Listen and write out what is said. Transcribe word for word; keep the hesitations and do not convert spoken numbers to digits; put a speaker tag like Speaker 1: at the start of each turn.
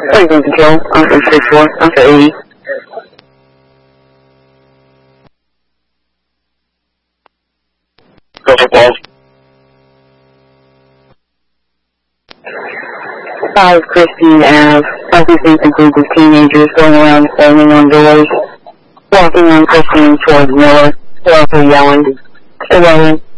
Speaker 1: Cleveland Control, I'm three six four, I'm for eighty.
Speaker 2: Go for balls.
Speaker 1: five Christine Ave. Southeast includes of teenagers going around banging on doors, walking on Christine towards Miller. They're also yelling. Still yelling.